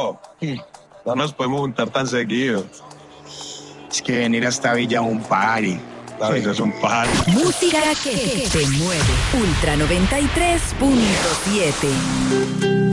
bro. No nos podemos juntar tan seguido. Es que venir hasta Villa es un party. La vida es un party. Música que te mueve. Ultra 93.7.